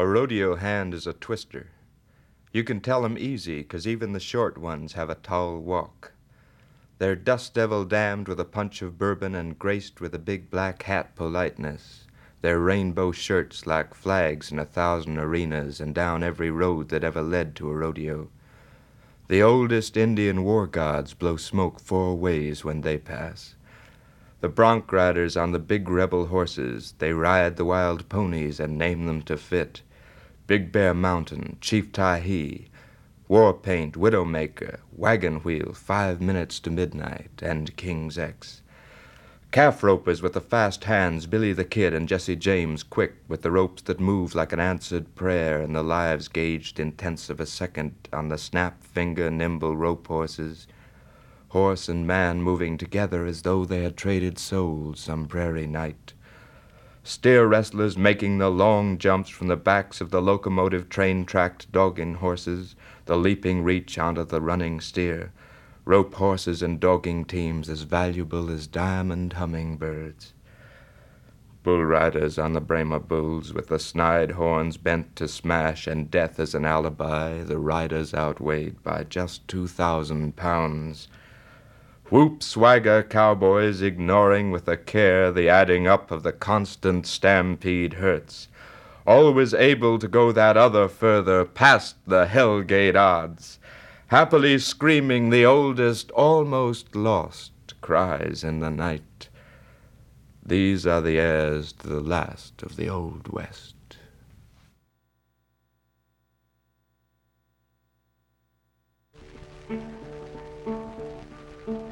rodeo hand is a twister. You can tell 'em easy, 'cause even the short ones have a tall walk. They're dust devil damned with a punch of bourbon and graced with a big black hat politeness. Their rainbow shirts like flags in 1,000 arenas and down every road that ever led to a rodeo. The oldest Indian war gods blow smoke 4 ways when they pass. The bronc riders on the big rebel horses, they ride the wild ponies and name them to fit. Big Bear Mountain, Chief Tyhee, War Paint, Widowmaker, Wagon Wheel, 5 minutes to midnight, and King's X. Calf ropers with the fast hands, Billy the Kid and Jesse James quick, with the ropes that move like an answered prayer and the lives gauged in tenths of a second on the snap-finger nimble rope horses. Horse and man moving together as though they had traded souls some prairie night. Steer wrestlers making the long jumps from the backs of the locomotive train-tracked dogging horses, the leaping reach onto the running steer. Rope horses and dogging teams as valuable as diamond hummingbirds. Bull riders on the Brahma bulls with the snide horns bent to smash and death as an alibi, the riders outweighed by just 2,000 pounds. Whoop swagger cowboys ignoring with a care the adding up of the constant stampede hurts, always able to go that other further past the hellgate odds, happily screaming the oldest almost lost cries in the night. These are the heirs to the last of the Old West.